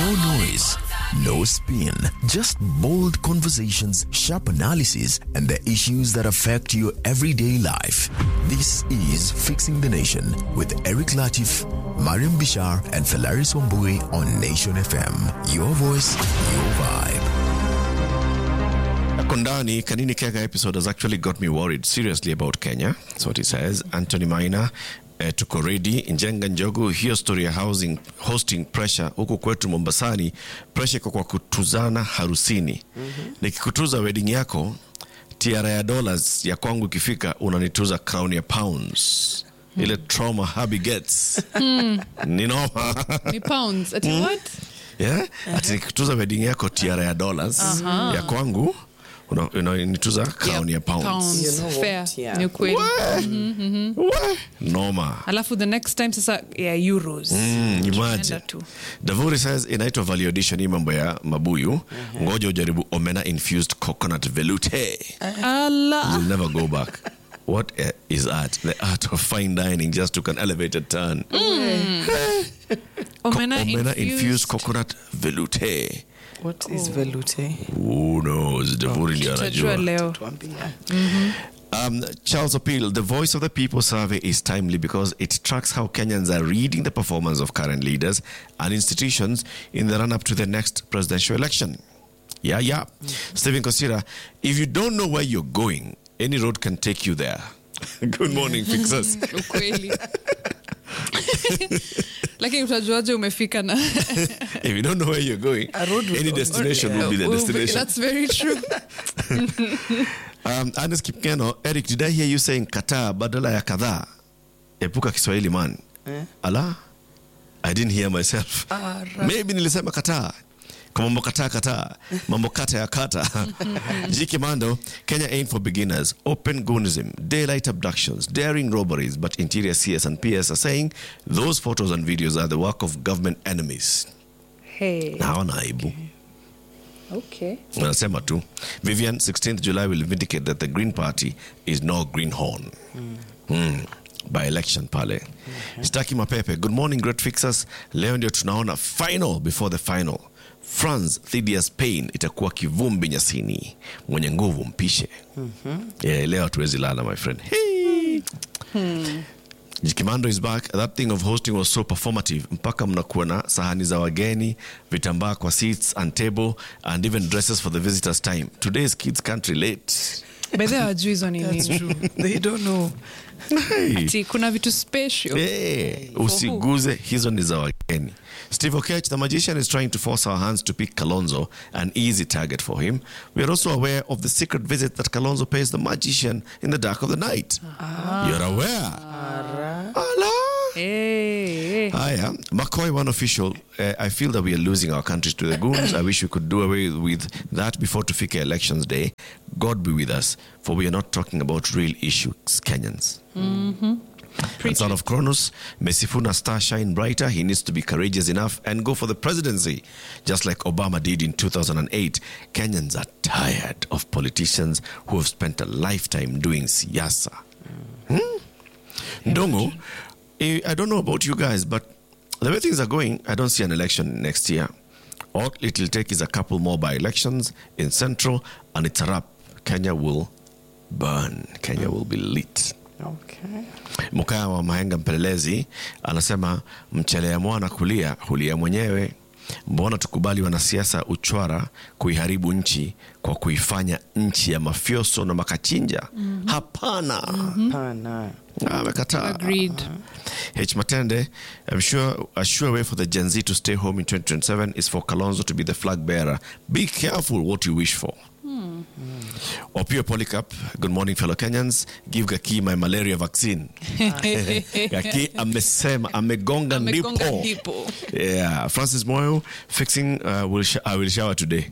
No noise, no spin, just bold conversations, sharp analysis, and the issues that affect your everyday life. This is Fixing the Nation with Eric Latif, Mariam Bishar, and Felaris Wambui on Nation FM. Your voice, your vibe. Kondani, Kanini Kega episode has actually got me worried seriously about Kenya. That's what he says. Anthony Maina, tuko ready. Njenga Njogu, hiyo story ya hosting pressure. Huku kwetu Mombasani, pressure kwa kutuzana harusini. Nikikutuza wedding yako, tiara ya dollars ya kwangu ikifika, unanituza crown ya pounds. Ile trauma hubby gets. Ni noma. Ni pounds. Ati what? Yeah? Ati nikikutuza wedding yako, tiara ya dollars ya kwangu, unanituza crown ya pounds. You know fair. Ni kweli. Noma. Alafu the next time sasa ya euros. Imagine. Davori says inaitwa value addition hii mambo ya mabuyu. Ngoja ujaribu omena infused coconut velouté. Allah. You'll never go back. What is art? The art of fine dining just took an elevated turn. Omena infused coconut velouté. What is velouté? Who knows? Davori ndio anajua. Leo. Charles Appeal, the Voice of the People survey is timely because it tracks how Kenyans are reading the performance of current leaders and institutions in the run-up to the next presidential election. Yeah. Stephen Kosira, if you don't know where you're going, any road can take you there. Good morning, fixers. Ukweli. Lakini utajuaje umefika na If you don't know where you're going, any destination will be the destination. That's very true. Ernest Kipkeno, Eric, did I hear you saying kata badala ya kadhaa? Epuka Kiswahili man. Ala? I didn't hear myself. Maybe nilisema kata. Mambo kata. Mambo kata ya kata. Jiki Mando, Kenya ain't for beginners. Open goonism, daylight abductions, daring robberies, but interior CS and PS are saying those photos and videos are the work of government enemies. Hey. Naona aibu. Okay. Nasema tu. Vivian, 16th July will vindicate that the Green Party is no greenhorn. By election pale. Staki Mapepe, good morning great fixers. Leo ndio tunaona final before the final. France dhidi ya Spain itakuwa kivumbi nyasini. Mwenye nguvu mpishe. Leo tuwezi lala my friend. Hey. Jikimando is back. That thing of hosting was so performative. Mpaka mnakuwa na sahani za wageni, vitambaa kwa seats and table, and even dresses for the visitors' time. Today's kids can't relate. By the way, hawajui hizo ni nini. That's true. They don't know. Ati kuna vitu special. Usiguze hizo ni za wageni. Steve Okech, the magician, is trying to force our hands to pick Kalonzo, an easy target for him. We are also aware of the secret visit that Kalonzo pays the magician in the dark of the night. You're aware? Allah. Hey. Aya, McCoy, one official, I feel that we are losing our country to the goons. I wish we could do away with that before Tufika elections day. God be with us, for we are not talking about real issues, Kenyans. And son of Kronos, Mesifuna star shine brighter. He needs to be courageous enough and go for the presidency, just like Obama did in 2008. Kenyans are tired of politicians who have spent a lifetime doing siasa. Ndongo, I don't know about you guys, but the way things are going, I don't see an election next year. All it will take is a couple more by-elections in Central, and it's a wrap. Kenya will burn. Kenya will be lit. Okay. Mukaya wa Mahenga Mpelelezi anasema mchelea mwana kulia hulia mwenyewe. Mbona tukubali wanasiasa uchwara kuiharibu nchi kwa kuifanya nchi ya mafioso na makachinja? Hapana. Hapana. Amekataa. Agreed. H. Matende, I'm sure a sure way for the Gen Z to stay home in 2027 is for Kalonzo to be the flag bearer. Be careful what you wish for. Opio Polycarp, good morning fellow Kenyans. Give Gaki my malaria vaccine. Gaki amesema, amegonga ndipo. Yeah, Francis Moyo, fixing, I will shower today.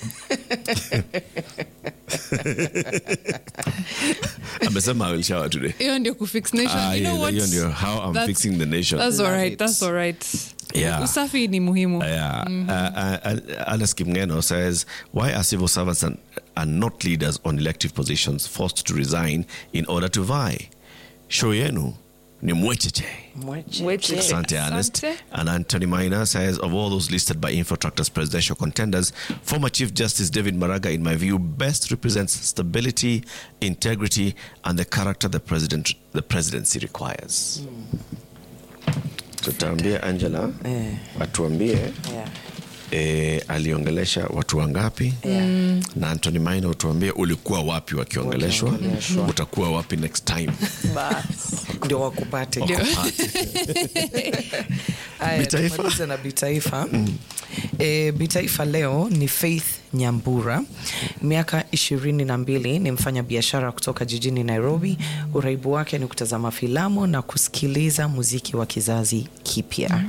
Amesema I will shower today. Hiyo ndio kufix nation. You know what? Hiyo ndio how I'm fixing the nation. That's all right. Yeah. Usafi ni muhimu. Yeah. Alice Kimngeno says, why are civil servants and not leaders on elective positions forced to resign in order to vie? Show yenu ni mwecheche. Mwecheche. Asante, Ernest. Asante. And Anthony Maina says, of all those listed by InfoTractor's presidential contenders, former Chief Justice David Maraga, in my view, best represents stability, integrity, and the character the presidency requires. Tutaambia Angela, atuambie aliongelesha watu wangapi, na Anthony Maina utuambie ulikuwa wapi wakiongeleshwa, utakuwa wapi next time. Bas. Ndio wakupate. Tumaliza na Bitaifa. Bitaifa leo ni Faith Nyambura, miaka 22, ni mfanya biashara kutoka jijini Nairobi. Uraibu wake ni kutazama filamu na kusikiliza muziki wa kizazi kipya.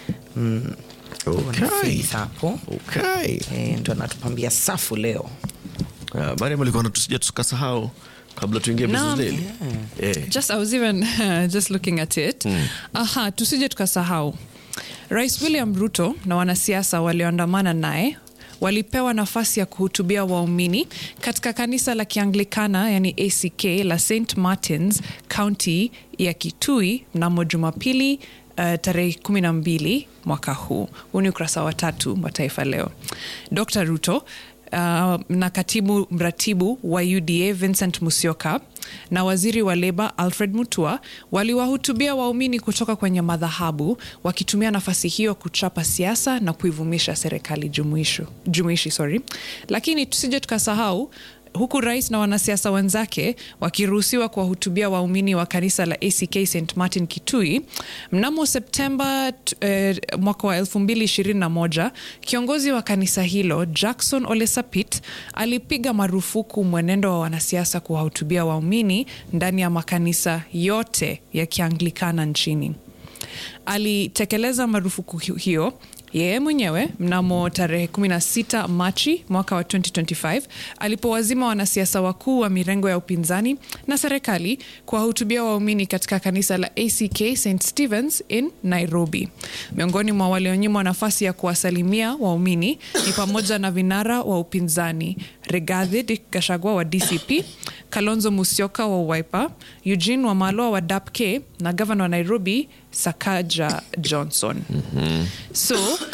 Okay. Okay. Ndio anatupambia safu leo. Mariam alikuwa tusije tukasahau kabla tuingie business daily. Just I was even just looking at it. Tusije tukasahau. Rais William Ruto na wanasiasa walioandamana naye walipewa nafasi ya kuhutubia waumini katika kanisa la Kianglikana, yani ACK la St. Martin's, County ya Kitui mnamo Jumapili tarehe 12 mwaka huu. Huu ni ukurasa wa 3 wa Taifa Leo. Dr. Ruto na katibu mratibu wa UDA Vincent Musyoka na waziri wa Leba Alfred Mutua waliwahutubia waumini kutoka kwenye madhahabu, wakitumia nafasi hiyo kuchapa siasa na kuivumisha serikali jumuishi. Lakini tusije tukasahau, huku rais na wanasiasa wenzake wakiruhusiwa kuwahutubia waumini wa kanisa la ACK St. Martin Kitui, mnamo Septemba mwaka wa 2021, kiongozi wa kanisa hilo Jackson Ole Sapit alipiga marufuku mwenendo wa wanasiasa kuwahutubia waumini ndani ya makanisa yote ya Kianglikana nchini. Alitekeleza marufuku hiyo yeye mwenyewe mnamo tarehe 16 Machi mwaka wa 2025 alipowazima wanasiasa wakuu wa mirengo ya upinzani na serikali kuwahutubia waumini katika kanisa la ACK St. Stephen's in Nairobi. Miongoni mwa walionyimwa nafasi ya kuwasalimia waumini ni pamoja na vinara wa upinzani Rigathi Gachagua wa DCP, Kalonzo Musyoka wa Wiper, Eugene Wamalwa wa DAP-K na governor wa Nairobi Sakaja Johnson. So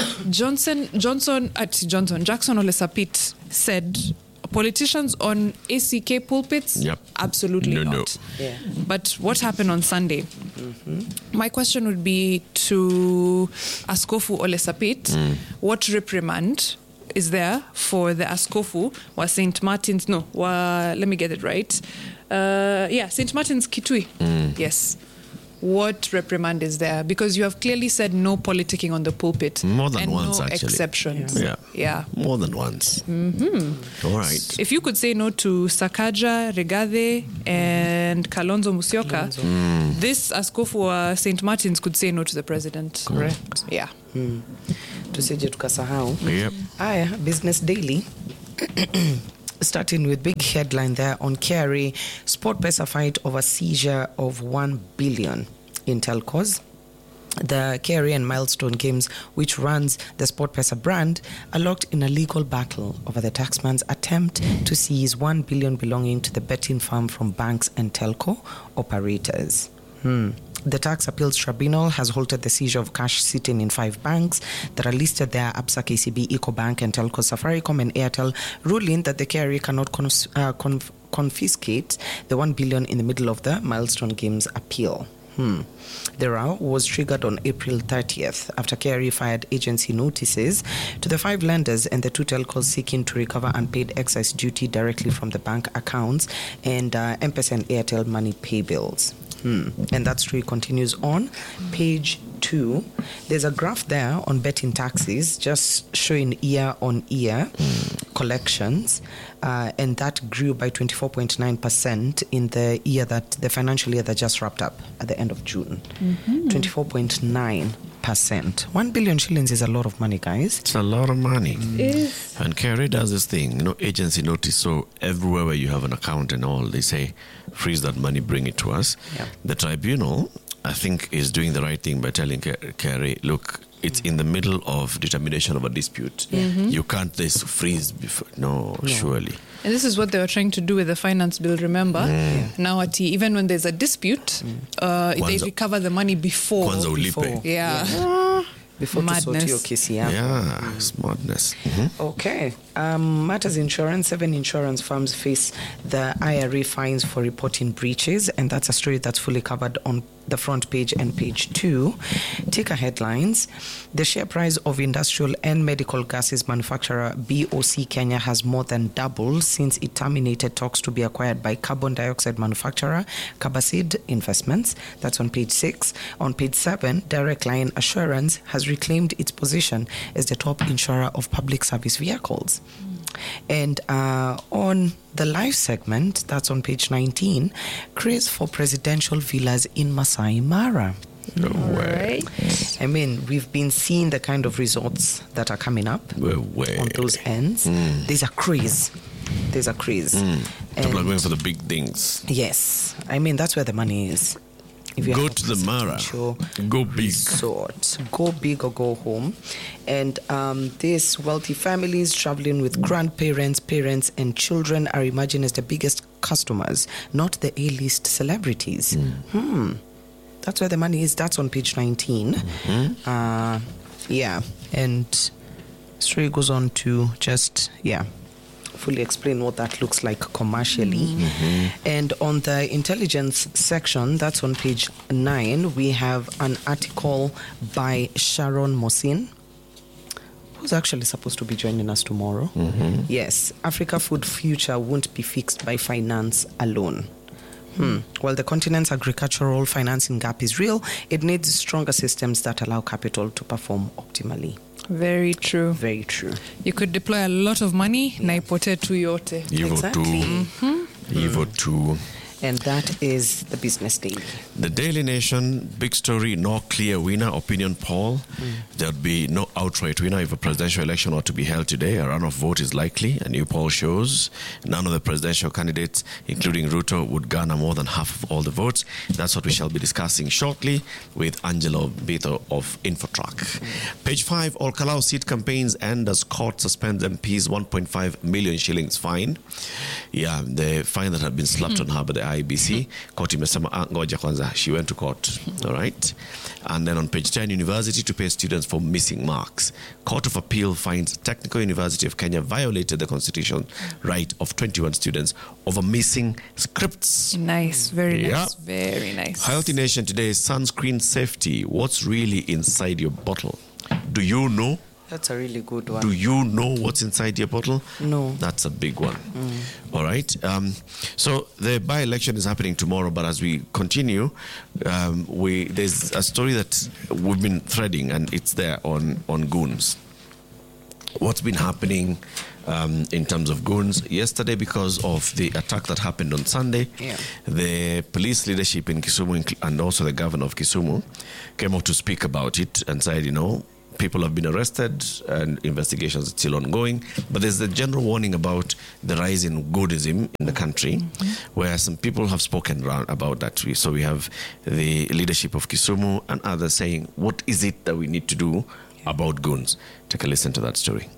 Jackson Ole Sapit said politicians on ACK pulpits? Absolutely not. Yeah. But what happened on Sunday? My question would be to Askofu Ole Sapit, what reprimand is there for the Askofu wa St. Martin's? Let me get it right. St. Martin's Kitui. Yes. What reprimand is there? Because you have clearly said no politicking on the pulpit. More than and once, no actually. Exceptions. Yeah. More than once. All right. If you could say no to Sakaja, Rigathi, and Kalonzo Musyoka, this Askofu St. Martin's could say no to the president. Correct. Yeah. Tusije tukasahau. Yep. Aya, Business Daily. Starting with big headline there on Kerry, SportPesa fight over seizure of 1 billion in telcos. The Kerry and Milestone Games, which runs the SportPesa brand, are locked in a legal battle over the taxman's attempt to seize 1 billion belonging to the betting firm from banks and telco operators. The Tax Appeals Tribunal has halted the seizure of cash sitting in 5 banks that are listed there: Absa, KCB, Ecobank, and Telco Safaricom and Airtel, ruling that the carrier cannot confiscate the 1 billion in the middle of the Milestone Games appeal. The row was triggered on April 30th after KRA fired agency notices to the 5 lenders and the 2 telcos seeking to recover unpaid excise duty directly from the bank accounts and M-Pesa and Airtel money pay bills. And that story continues on page 2. There's a graph there on betting taxes just showing year-on-year collections, and that grew by 24.9% in the financial year that just wrapped up at the end of June. 24.9%. 1 billion shillings is a lot of money, guys. It's a lot of money. And KRA does this thing, agency notice. So everywhere where you have an account and all, they say, freeze that money, bring it to us. Yeah. The tribunal, I think, is doing the right thing by telling KRA, look, it's in the middle of determination of a dispute. You can't just freeze before. No, surely. And this is what they were trying to do with the finance bill, remember? Now, even when there's a dispute, they recover the money before. Kwanza ulipe. Yeah. Before to sort Madness. your case, yeah. Yeah, smartness. Okay. Matters Insurance. 7 insurance firms face the IRA fines for reporting breaches, and that's a story that's fully covered on the front page and page 2. Ticker headlines. The share price of industrial and medical gases manufacturer BOC Kenya has more than doubled since it terminated talks to be acquired by carbon dioxide manufacturer Carbasid Investments. That's on page 6. On page 7, Direct Line Assurance has reclaimed its position as the top insurer of public service vehicles. And on the live segment, that's on page 19, craze for presidential villas in Masai Mara. No way. I mean, we've been seeing the kind of resorts that are coming up on those ends. There's a craze. There's a craze. People are going for the big things. Yes. I mean, that's where the money is. If you Go have to the Mara. presidential Go big. resort. Go big or go home. And these wealthy families traveling with grandparents, parents, and children are imagined as the biggest customers, not the A-list celebrities. That's where the money is. That's on page 19. Yeah. And story goes on to just, fully explain what that looks like commercially. And on the intelligence section, that's on page 9, we have an article by Sharon Mosin, who's actually supposed to be joining us tomorrow. Yes, Africa food future won't be fixed by finance alone. While the continent's agricultural financing gap is real, it needs stronger systems that allow capital to perform optimally. Very true. Very true. You could deploy a lot of money, na ipotee tu yote. Evo 2. And that is the Business Daily. The Daily Nation, big story, no clear winner, opinion poll. There'd be no outright winner if a presidential election were to be held today. A runoff vote is likely. A new poll shows none of the presidential candidates, including Ruto, would garner more than half of all the votes. That's what we shall be discussing shortly with Angelo Bito of Infotrack. Page 5, All Kalau seat campaigns end as court suspends MP's 1.5 million shillings fine. Yeah, the fine that had been slapped on her by the IBC. Court imesema ngoja kwanza, she went to court. All right. And then on page 10, university to pay students for missing marks. Court of Appeal finds Technical University of Kenya violated the constitutional right of 21 students over missing scripts. Nice, very Yeah. nice, very nice. Healthy Nation today, sunscreen safety. What's really inside your bottle? Do you know? That's a really good one. Do you know what's inside your bottle? No. That's a big one. All right. So the by-election is happening tomorrow, but as we continue, there's a story that we've been threading, and it's there on Goons. What's been happening in terms of Goons? Yesterday, because of the attack that happened on Sunday, the police leadership in Kisumu and also the governor of Kisumu came out to speak about it and said, people have been arrested and investigations are still ongoing. But there's a general warning about the rise in Goodism in the country, where some people have spoken about that. So we have the leadership of Kisumu and others saying, what is it that we need to do about goons? Take a listen to that story.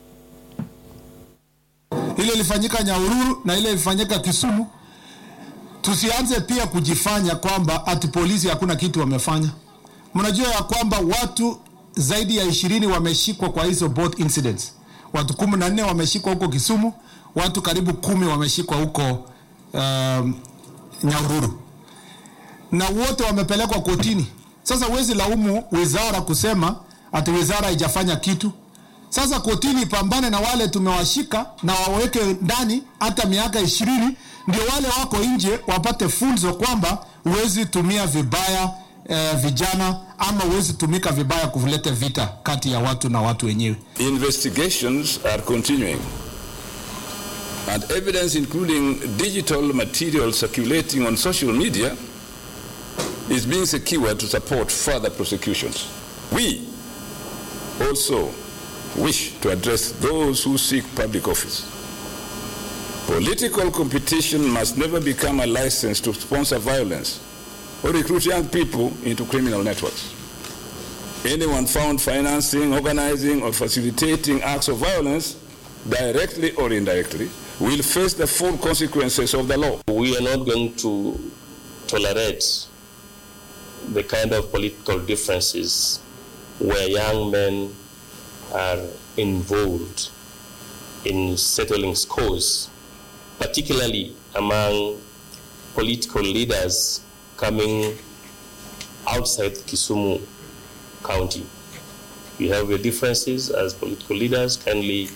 Ile ilifanyika Nyahururu na ile ilifanyika Kisumu. Tusianze pia kujifanya kwamba ati polisi hakuna kitu wamefanya. Mnajua ya kwamba watu zaidi ya 20 wameshikwa kwa hizo both incidents. Watu 14 wameshikwa huko Kisumu, watu karibu 10 wameshikwa huko Nyahururu. Na wote wamepelekwa kotini. Sasa huwezi laumu wizara kusema ati wizara haijafanya kitu. Sasa kotini pambane na wale tumewashika na waweke ndani hata miaka 20, ndio wale wako nje wapate funzo kwamba huwezi tumia vibaya vijana ama huwezi tumika vibaya kuleta vita kati ya watu na watu wenyewe. Investigations are continuing, and evidence including digital material circulating on social media is being secured to support further prosecutions. We also wish to address those who seek public office. Political competition must never become a license to sponsor violence or recruit young people into criminal networks. Anyone found financing, organizing, or facilitating acts of violence, directly or indirectly, will face the full consequences of the law. We are not going to tolerate the kind of political differences where young men are involved in settling scores, particularly among political leaders coming outside Kisumu County. You have your differences as political leaders, kindly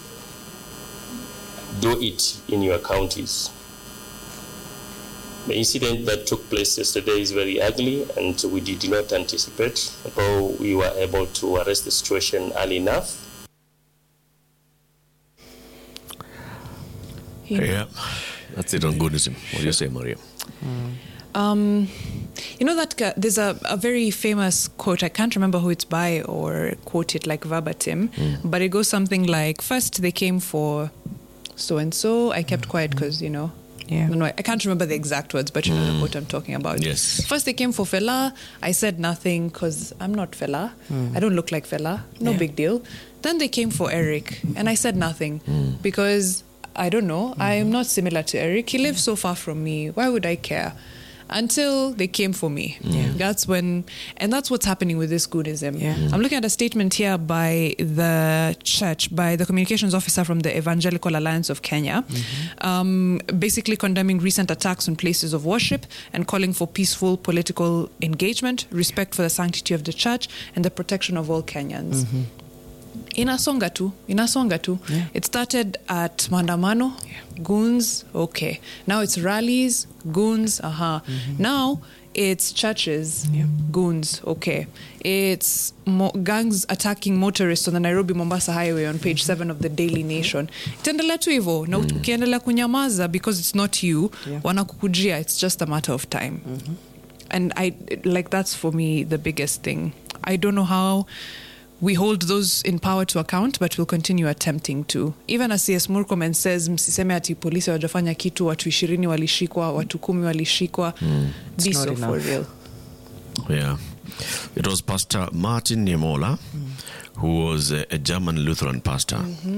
do it in your counties. The incident that took place yesterday is very ugly, and we did not anticipate, although we were able to arrest the situation early enough. Yeah, that's it on Goonism. What do you say, Maria? You know that there's a very famous quote, I can't remember who it's by or quote it like verbatim, but it goes something like, first they came for so-and-so, I kept quiet because, you know, no, I can't remember the exact words, but you know the quote I'm talking about. Yes. First they came for Fela, I said nothing because I'm not Fela, I don't look like Fela, no big deal. Then they came for Eric and I said nothing because, I don't know, I am not similar to Eric, he lives so far from me, why would I care? Until they came for me. That's when, and that's what's happening with this Goonism. I'm looking at a statement here by the church, by the communications officer from the Evangelical Alliance of Kenya, basically condemning recent attacks on places of worship and calling for peaceful political engagement, respect for the sanctity of the church, and the protection of all Kenyans. Inasonga tu. It started at Mandamano, goons, okay. Now it's rallies, goons, Now it's churches, goons, okay. It's gangs attacking motorists on the Nairobi-Mombasa highway on page 7 of the Daily Nation. Itaendelea tu hivyo, na ukiendelea kunyamaza because it's not you, wanakukujia, it's just a matter of time. And that's for me the biggest thing. I don't know how we hold those in power to account, but we'll continue attempting to. Even as CS Murkomen says, msiseme ati polisi wajafanya kitu, watu 20 walishikwa, watu 10 walishikwa. Be so for real. Yeah. It was Pastor Martin Niemola, who was a German Lutheran pastor.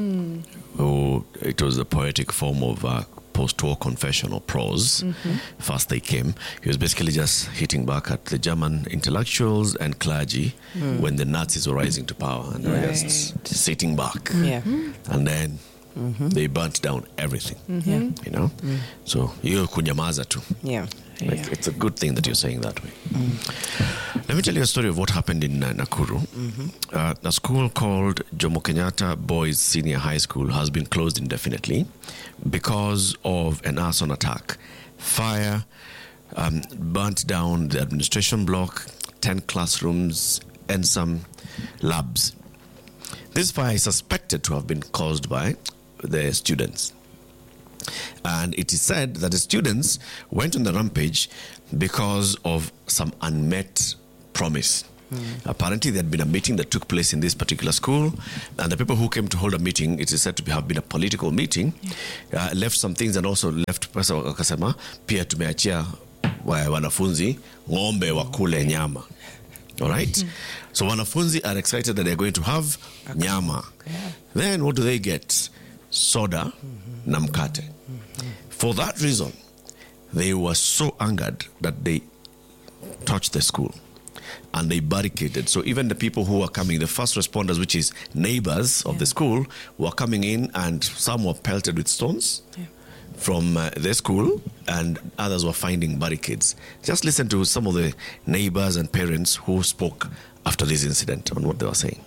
Who, it was a poetic form of post-war confession or prose. First they came. He was basically just hitting back at the German intellectuals and clergy when the Nazis were rising to power, and they were just sitting back. And then they burnt down everything. You know? So you kunyamaza tu. It's a good thing that you're saying that way. Let me tell you a story of what happened in Nakuru. A school called Jomo Kenyatta Boys Senior High School has been closed indefinitely because of an arson attack. Fire burnt down the administration block, 10 classrooms, and some labs. This fire is suspected to have been caused by the students. And it is said that the students went on the rampage because of some unmet promise. Apparently, there had been a meeting that took place in this particular school, and the people who came to hold a meeting, it is said to have been a political meeting, left some things and also left pesa wakasema, pia tumeachia wanafunzi ng'ombe wakule nyama. All right? So wanafunzi are excited that they're going to have nyama. Then what do they get? Soda na mkate. For that reason, they were so angered that they touched the school and they barricaded. So even the people who were coming, the first responders, which is neighbors of the school, were coming in, and some were pelted with stones from the school, and others were finding barricades. Just listen to some of the neighbors and parents who spoke after this incident on what they were saying.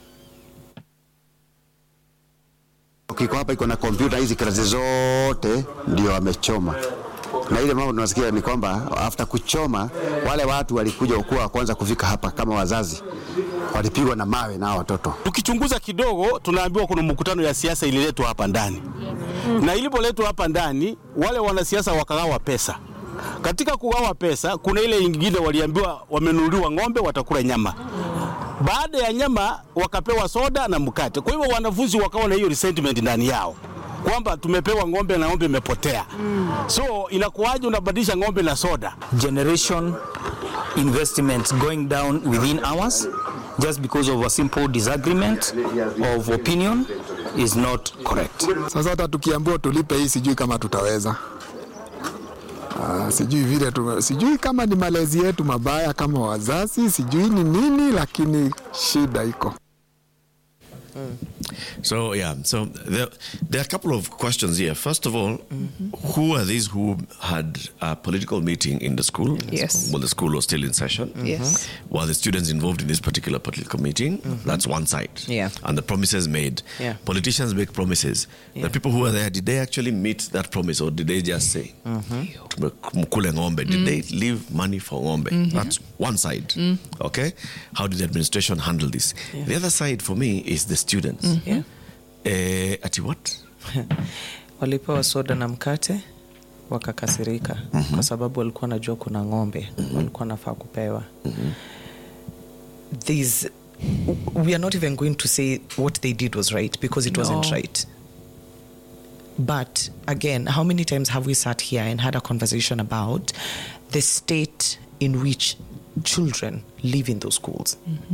Kiko hapa iko na kompyuta hizi kazi zote ndio wamechoma. Na ile mambo tunasikia ni kwamba after kuchoma wale watu walikuja ukuwa kwanza kufika hapa kama wazazi walipigwa na mawe na watoto. Tukichunguza kidogo tunaambiwa kuna mkutano ya siasa ililetwa hapa ndani. Na ilipoletwa hapa ndani wale wanasiasa wakagawa pesa. Katika kugawa pesa kuna ile nyingine waliambiwa wamenunuliwa ng'ombe watakula nyama. Baada ya nyama wakapewa soda na mkate. Kwa hivyo wanafunzi wakawa na hiyo resentment ndani yao kwamba tumepewa ng'ombe na ng'ombe imepotea. So inakuwaje unabadilisha ng'ombe na soda? Generation investments going down within hours. just because of a simple disagreement of opinion is not correct. Sasa hata tukiambiwa tulipe hii sijui kama tutaweza. Sijui kama ni malezi yetu mabaya kama wazazi, sijui ni nini, lakini shida iko. So there are a couple of questions here. First of all, who are these who had a political meeting in the school? Yes. Well, the school was still in session. Yes. While the students involved in this particular political meeting, that's one side. Yeah. And the promises made. Yeah. Politicians make promises. Yeah. The people who were there, did they actually meet that promise, or did they just say, "Mkule ng'ombe"? Did they leave money for ng'ombe? That's one side. Okay? How did the administration handle this? Yeah. The other side for me is the students. Yeah. Ati what? Walipewa soda na mkate wakakasirika kwa sababu walikuwa najua kuna ng'ombe walikuwa nafaa kupewa. We are not even going to say what they did was right because it wasn't right. But again, how many times have we sat here and had a conversation about the state in which children live in those schools?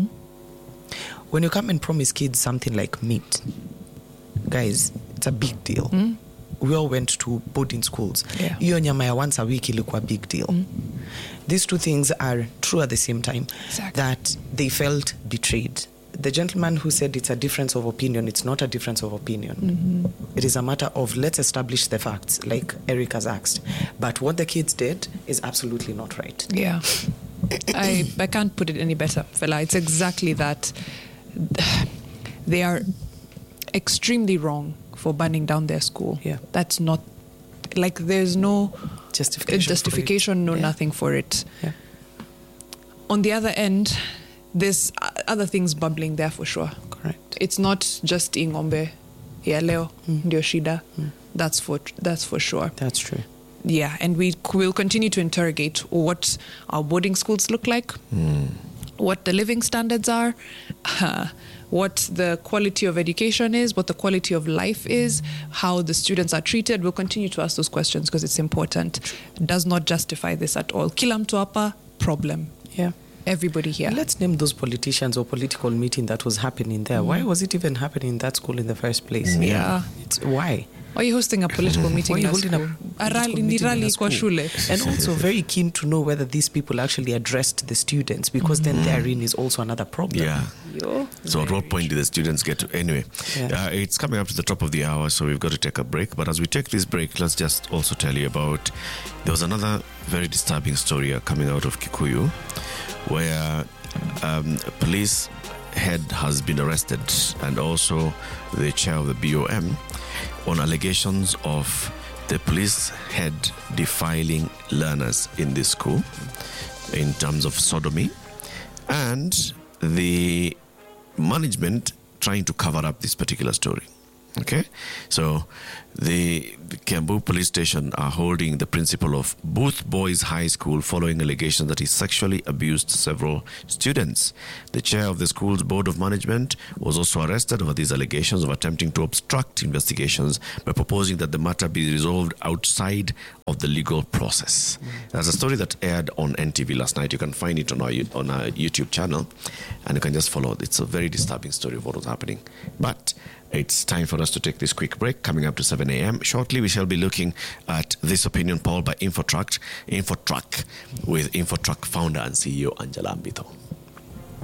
When you come and promise kids something like meat, guys, it's a big deal. We all went to boarding schools. Hiyo nyama ya once a week ilikuwa big deal. These two things are true at the same time. Exactly. That they felt betrayed. The gentleman who said it's a difference of opinion, it's not a difference of opinion. It is a matter of let's establish the facts, like Eric has asked. But what the kids did is absolutely not right. Yeah. I can't put it any better, fella. It's exactly that. They are extremely wrong for burning down their school. Yeah. That's not, like, there's no justification, nothing for it. Yeah. On the other end, there's other things bubbling there for sure. Correct. It's not just ingombe ya leo ndio shida. That's for sure. That's true. Yeah, and we will continue to interrogate what our boarding schools look like, what the living standards are, what the quality of education is, what the quality of life is, how the students are treated. We'll continue to ask those questions because it's important. It does not justify this at all. Kila mtu hapa, problem. Yeah. Everybody here. Let's name those politicians or political meeting that was happening there. Why was it even happening in that school in the first place? Yeah. Why? Why are you hosting a political meeting? Why are you in holding a political meeting in a kwa school? shule? And also very keen to know whether these people actually addressed the students, because then therein is also another problem. Yeah. So at what point did the students get to? Anyway, it's coming up to the top of the hour, so we've got to take a break. But as we take this break, let's just also tell you about, there was another very disturbing story coming out of Kikuyu, where a police head has been arrested, and also the chair of the BOM, on allegations of the police head defiling learners in this school in terms of sodomy, and the management trying to cover up this particular story. Okay, so the Kiambu police station are holding the principal of Booth Boys High School following allegations that he sexually abused several students. The chair of the school's board of management was also arrested over these allegations of attempting to obstruct investigations by proposing that the matter be resolved outside of the legal process. There's a story that aired on NTV last night. You can find it on our YouTube channel, and you can just follow. It's a very disturbing story of what was happening. But it's time for us to take this quick break. Coming up to 7 a.m. Shortly, we shall be looking at this opinion poll by Infotrak with Infotrak founder and CEO Angela Ambito.